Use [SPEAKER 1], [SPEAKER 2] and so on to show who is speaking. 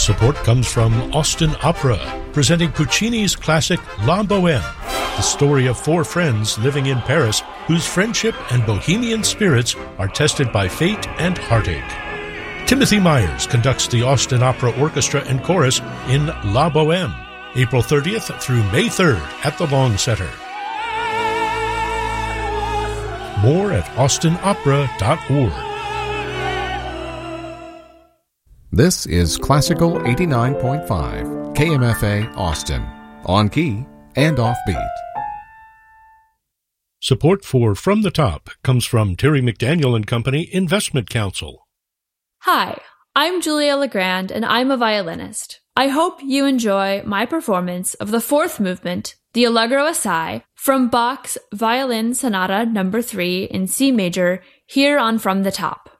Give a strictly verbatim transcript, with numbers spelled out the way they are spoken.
[SPEAKER 1] Support comes from Austin Opera, presenting Puccini's classic La Bohème, the story of four friends living in Paris whose friendship and bohemian spirits are tested by fate and heartache. Timothy Myers conducts the Austin Opera Orchestra and Chorus in La Bohème, April thirtieth through May third at the Long Center. More at austin opera dot org.
[SPEAKER 2] This is Classical eighty-nine point five, K M F A Austin, on key and offbeat.
[SPEAKER 1] Support for From the Top comes from Terry McDaniel and Company Investment Counsel.
[SPEAKER 3] Hi, I'm Julia Legrand, and I'm a violinist. I hope you enjoy my performance of the fourth movement, the Allegro Assai, from Bach's Violin Sonata number three in C major, here on From the Top.